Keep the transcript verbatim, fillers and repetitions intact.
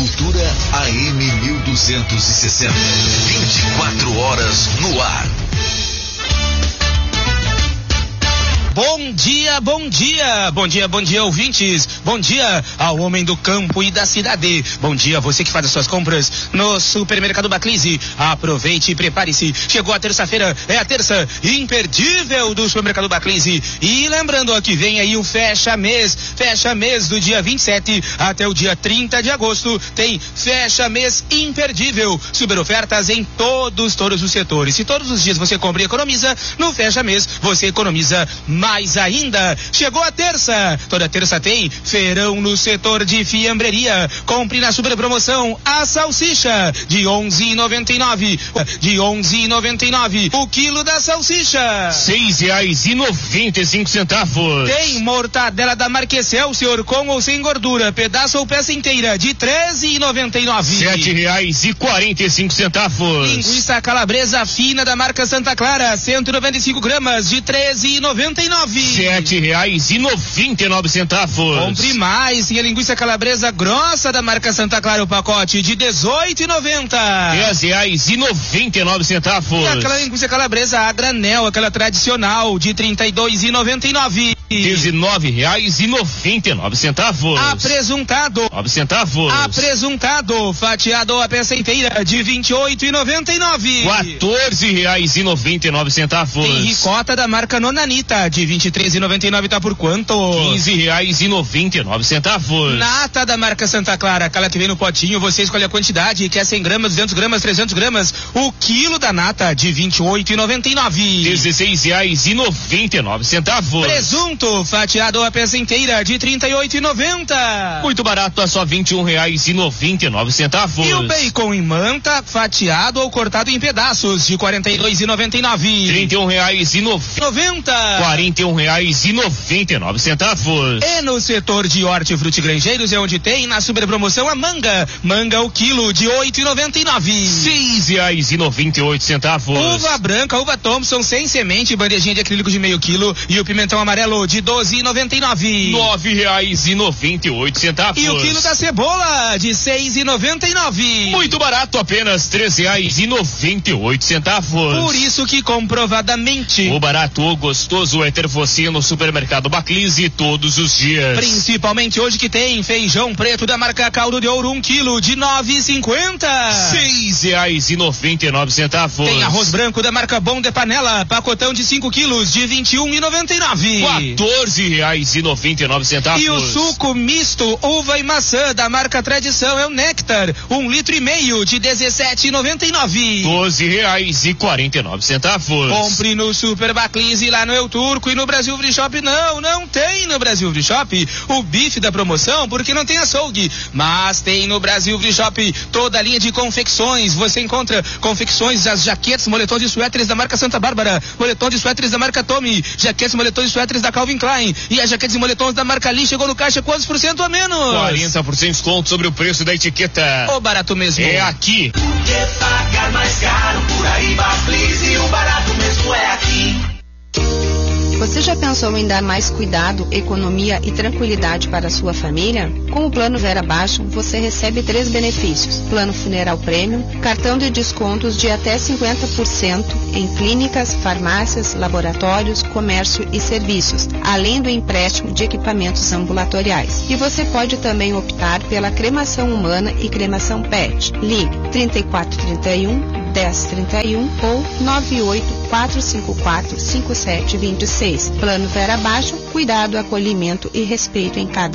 Agricultura A M mil duzentos e sessenta. vinte e quatro horas no ar. Bom dia, bom dia, bom dia, bom dia, ouvintes. Bom dia ao homem do campo e da cidade. Bom dia a você que faz as suas compras no Supermercado Baclise. Aproveite e prepare-se. Chegou a terça-feira, é a terça imperdível do Supermercado Baclise. E lembrando que vem aí o fecha-mês, fecha-mês do dia vinte e sete até o dia trinta de agosto. Tem fecha-mês imperdível. Super ofertas em todos, todos os setores. Se todos os dias você compra e economiza, no fecha-mês você economiza mais ainda. Chegou a terça, toda terça tem feirão no setor de fiambreria. Compre na super promoção a salsicha de onze reais e noventa e nove, de onze reais e noventa e nove o quilo da salsicha, seis reais e noventa e cinco centavos. Tem mortadela da marca Excelsior com ou sem gordura, pedaço ou peça inteira, de treze reais e noventa e nove, sete reais e quarenta e cinco centavos. Linguiça calabresa fina da marca Santa Clara, cento e noventa e cinco gramas, de treze reais e noventa e nove, sete reais e noventa e nove centavos. Compre mais, tem a linguiça calabresa grossa da marca Santa Clara, o pacote de dezoito reais e noventa, dez reais e noventa e nove centavos. E aquela linguiça calabresa a granel, aquela tradicional, de trinta e dois reais e noventa e nove, dezenove reais e noventa e nove centavos. Apresuntado, nove centavos. Apresuntado fatiado a peça inteira, de vinte e oito reais e noventa e nove, quatorze reais e noventa e nove centavos. Tem ricota da marca Nonanita, de vinte e três reais e noventa e nove, tá por quanto? quinze reais e noventa e nove centavos. Nata da marca Santa Clara, aquela que vem no potinho, você escolhe a quantidade, quer cem gramas, duzentos gramas, trezentos gramas, o quilo da nata de vinte e oito reais e noventa e nove, dezesseis reais e noventa e nove centavos. Presunto fatiado a peça inteira, de trinta e oito reais e noventa, muito barato, a só vinte e um reais e noventa e nove centavos. E o bacon em manta, fatiado ou cortado em pedaços, de quarenta e dois reais e noventa e nove, trinta e um reais e noventa, quarenta e um reais e noventa e nove centavos. E no setor de hortifruti granjeiros é onde tem na super promoção a manga, manga o quilo de oito reais e noventa e nove, seis reais e noventa e oito centavos. Uva branca, uva Thompson sem semente, bandejinha de acrílico de meio quilo, e o pimentão amarelo de doze reais e noventa e nove, nove reais e noventa e oito centavos. E o quilo da cebola de seis reais e noventa e nove, muito barato, apenas três reais e noventa e oito centavos. Por isso que comprovadamente o barato, o gostoso é ter você no Supermercado Baclise todos os dias. Principalmente hoje que tem feijão preto da marca Caldo de Ouro, um quilo de nove reais e cinquenta, seis reais e noventa e nove centavos. Tem arroz branco da marca Bom de Panela, pacotão de cinco quilos, de vinte e um reais e noventa e nove, quatorze reais e noventa e nove centavos. E o suco misto uva e maçã da marca Tradição é o Néctar, um litro e meio, de dezessete reais e noventa e nove, doze reais e quarenta e nove centavos. Compre no Super Baclise, lá no El Turco, e no Brasil Free Shop não, não tem no Brasil Free Shop o bife da promoção, porque não tem açougue, mas tem no Brasil Free Shop toda a linha de confecções. Você encontra confecções, as jaquetes, moletons e suéteres da marca Santa Bárbara, moletom de suéteres da marca Tommy, jaquetes, moletons e suéteres da Calvin Klein, e as jaquetes e moletons da marca Lee. Chegou no caixa, quantos por cento a menos? quarenta por cento de desconto sobre o preço da etiqueta. O barato mesmo é aqui. Por que pagar mais caro por aí, Baclise? O barato mesmo é aqui. Você já pensou em dar mais cuidado, economia e tranquilidade para a sua família? Com o Plano Vera Baixo, você recebe três benefícios: Plano Funeral Premium, cartão de descontos de até cinquenta por cento em clínicas, farmácias, laboratórios, comércio e serviços, além do empréstimo de equipamentos ambulatoriais. E você pode também optar pela cremação humana e cremação pet. Ligue trinta e quatro trinta e um, dez trinta e um ou nove oito quatro cinco quatro, cinco sete dois seis. Plano Vera Baixo, cuidado, acolhimento e respeito em cada